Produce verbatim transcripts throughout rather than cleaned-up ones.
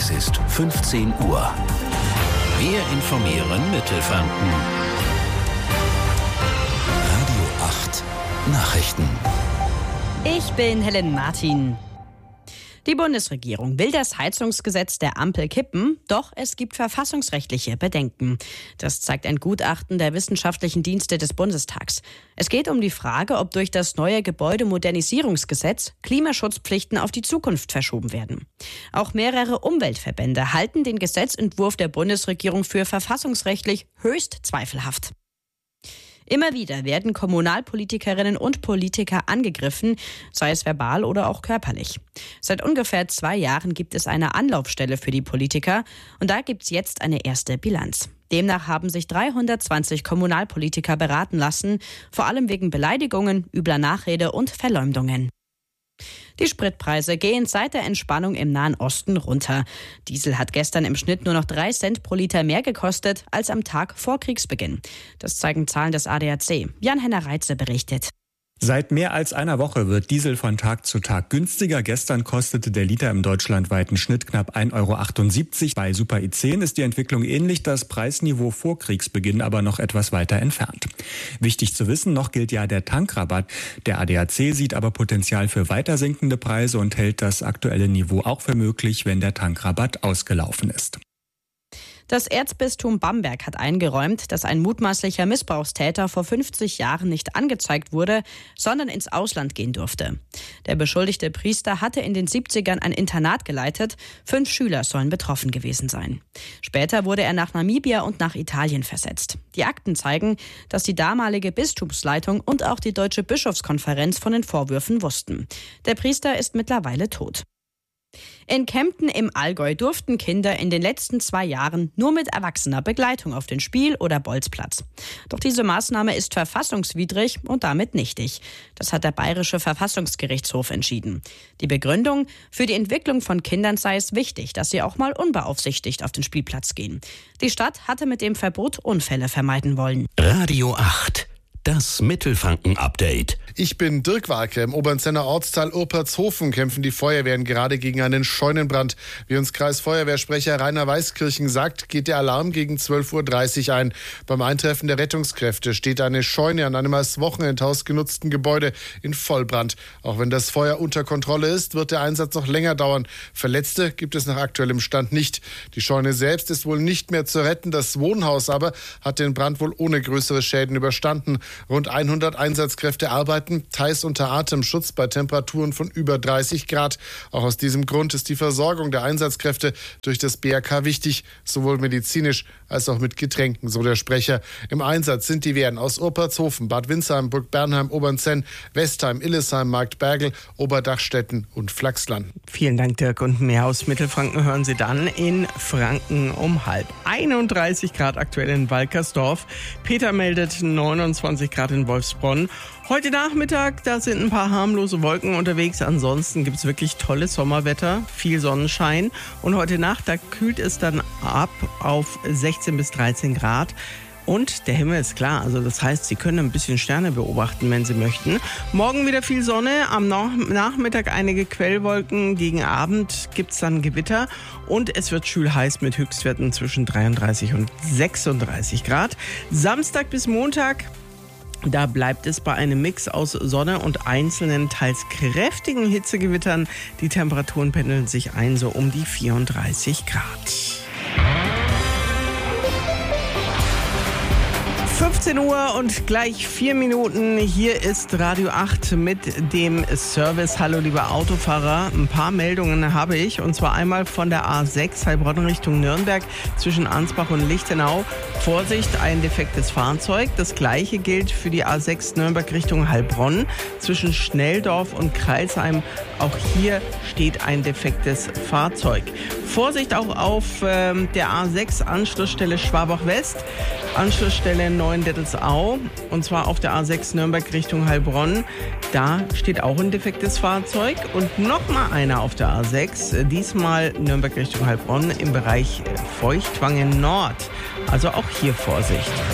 Es ist fünfzehn Uhr. Wir informieren Mittelfranken. Radio acht Nachrichten. Ich bin Helen Martin. Die Bundesregierung will das Heizungsgesetz der Ampel kippen, doch es gibt verfassungsrechtliche Bedenken. Das zeigt ein Gutachten der wissenschaftlichen Dienste des Bundestags. Es geht um die Frage, ob durch das neue Gebäudemodernisierungsgesetz Klimaschutzpflichten auf die Zukunft verschoben werden. Auch mehrere Umweltverbände halten den Gesetzentwurf der Bundesregierung für verfassungsrechtlich höchst zweifelhaft. Immer wieder werden Kommunalpolitikerinnen und Politiker angegriffen, sei es verbal oder auch körperlich. Seit ungefähr zwei Jahren gibt es eine Anlaufstelle für die Politiker und da gibt es jetzt eine erste Bilanz. Demnach haben sich dreihundertzwanzig Kommunalpolitiker beraten lassen, vor allem wegen Beleidigungen, übler Nachrede und Verleumdungen. Die Spritpreise gehen seit der Entspannung im Nahen Osten runter. Diesel hat gestern im Schnitt nur noch drei Cent pro Liter mehr gekostet als am Tag vor Kriegsbeginn. Das zeigen Zahlen des A D A C. Jan-Henner Reitze berichtet. Seit mehr als einer Woche wird Diesel von Tag zu Tag günstiger. Gestern kostete der Liter im deutschlandweiten Schnitt knapp ein Euro achtundsiebzig. Bei Super I zehn ist die Entwicklung ähnlich, das Preisniveau vor Kriegsbeginn aber noch etwas weiter entfernt. Wichtig zu wissen, noch gilt ja der Tankrabatt. Der A D A C sieht aber Potenzial für weiter sinkende Preise und hält das aktuelle Niveau auch für möglich, wenn der Tankrabatt ausgelaufen ist. Das Erzbistum Bamberg hat eingeräumt, dass ein mutmaßlicher Missbrauchstäter vor fünfzig Jahren nicht angezeigt wurde, sondern ins Ausland gehen durfte. Der beschuldigte Priester hatte in den siebzigern ein Internat geleitet. Fünf Schüler sollen betroffen gewesen sein. Später wurde er nach Namibia und nach Italien versetzt. Die Akten zeigen, dass die damalige Bistumsleitung und auch die Deutsche Bischofskonferenz von den Vorwürfen wussten. Der Priester ist mittlerweile tot. In Kempten im Allgäu durften Kinder in den letzten zwei Jahren nur mit erwachsener Begleitung auf den Spiel- oder Bolzplatz. Doch diese Maßnahme ist verfassungswidrig und damit nichtig. Das hat der Bayerische Verfassungsgerichtshof entschieden. Die Begründung: Für die Entwicklung von Kindern sei es wichtig, dass sie auch mal unbeaufsichtigt auf den Spielplatz gehen. Die Stadt hatte mit dem Verbot Unfälle vermeiden wollen. Radio acht. Das Mittelfranken-Update. Ich bin Dirk Warke. Im Obernzenner Ortsteil Urpertshofen kämpfen die Feuerwehren gerade gegen einen Scheunenbrand. Wie uns Kreisfeuerwehrsprecher Rainer Weiskirchen sagt, geht der Alarm gegen zwölf Uhr dreißig ein. Beim Eintreffen der Rettungskräfte steht eine Scheune an einem als Wochenendhaus genutzten Gebäude in Vollbrand. Auch wenn das Feuer unter Kontrolle ist, wird der Einsatz noch länger dauern. Verletzte gibt es nach aktuellem Stand nicht. Die Scheune selbst ist wohl nicht mehr zu retten. Das Wohnhaus aber hat den Brand wohl ohne größere Schäden überstanden. Rund hundert Einsatzkräfte arbeiten, teils unter Atemschutz bei Temperaturen von über dreißig Grad. Auch aus diesem Grund ist die Versorgung der Einsatzkräfte durch das B R K wichtig, sowohl medizinisch als auch mit Getränken, so der Sprecher. Im Einsatz sind die Wehren aus Urpertshofen, Bad Windsheim, Burg Bernheim, Obernzenn, Westheim, Illesheim, Marktbergel, Oberdachstetten und Flachsland. Vielen Dank, Dirk. Und mehr aus Mittelfranken hören Sie dann in Franken um halb. einunddreißig Grad aktuell in Walkersdorf. Peter meldet neunundzwanzig Grad in Wolfsbronn. Heute Nachmittag, da sind ein paar harmlose Wolken unterwegs. Ansonsten gibt es wirklich tolles Sommerwetter, viel Sonnenschein. Und heute Nacht, da kühlt es dann ab auf sechzehn bis dreizehn Grad. Und der Himmel ist klar, also das heißt, Sie können ein bisschen Sterne beobachten, wenn Sie möchten. Morgen wieder viel Sonne, am Nachmittag einige Quellwolken, gegen Abend gibt's dann Gewitter und es wird schwül heiß mit Höchstwerten zwischen dreiunddreißig und sechsunddreißig Grad. Samstag bis Montag, da bleibt es bei einem Mix aus Sonne und einzelnen, teils kräftigen Hitzegewittern. Die Temperaturen pendeln sich ein so um die vierunddreißig Grad. fünfzehn Uhr und gleich vier Minuten. Hier ist Radio acht mit dem Service. Hallo, liebe Autofahrer. Ein paar Meldungen habe ich. Und zwar einmal von der A sechs Heilbronn Richtung Nürnberg zwischen Ansbach und Lichtenau. Vorsicht, ein defektes Fahrzeug. Das gleiche gilt für die A sechs Nürnberg Richtung Heilbronn zwischen Schnelldorf und Crailsheim. Auch hier steht ein defektes Fahrzeug. Vorsicht auch auf ähm, der A sechs Anschlussstelle Schwabach West. Anschlussstelle Neuendettelsau und zwar auf der A sechs Nürnberg Richtung Heilbronn. Da steht auch ein defektes Fahrzeug und nochmal einer auf der A sechs, diesmal Nürnberg Richtung Heilbronn im Bereich Feuchtwangen Nord. Also auch hier Vorsicht.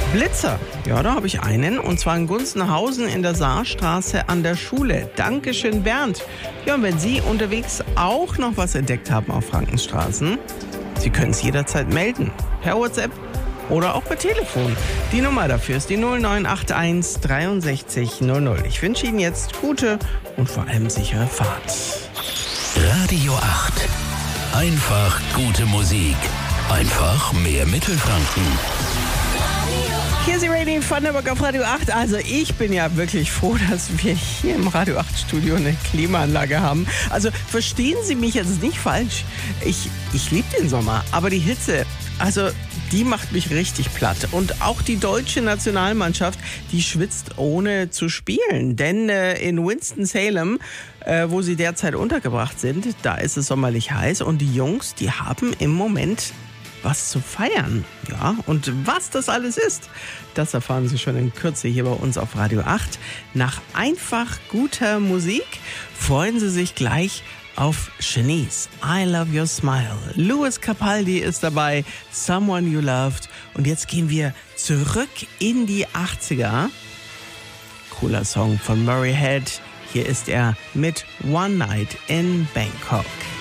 Blitzer, ja, da habe ich einen, und zwar in Gunzenhausen in der Saarstraße an der Schule. Dankeschön, Bernd. Ja, und wenn Sie unterwegs auch noch was entdeckt haben auf Frankenstraßen, Sie können es jederzeit melden, per WhatsApp oder auch per Telefon. Die Nummer dafür ist die null neun acht eins dreiundsechzig null null. Ich wünsche Ihnen jetzt gute und vor allem sichere Fahrt. Radio acht. Einfach gute Musik. Einfach mehr Mittelfranken. Hier ist die Radio Vandenberg auf Radio acht. Also ich bin ja wirklich froh, dass wir hier im Radio acht Studio eine Klimaanlage haben. Also verstehen Sie mich jetzt nicht falsch. Ich, ich liebe den Sommer, aber die Hitze, also die macht mich richtig platt. Und auch die deutsche Nationalmannschaft, die schwitzt ohne zu spielen. Denn äh, in Winston-Salem, äh, wo sie derzeit untergebracht sind, da ist es sommerlich heiß. Und die Jungs, die haben im Moment was zu feiern. Ja, und was das alles ist, das erfahren Sie schon in Kürze hier bei uns auf Radio acht. Nach einfach guter Musik freuen Sie sich gleich auf Shanice, I Love Your Smile. Louis Capaldi ist dabei, Someone You Loved. Und jetzt gehen wir zurück in die achtziger. Cooler Song von Murray Head. Hier ist er mit One Night in Bangkok.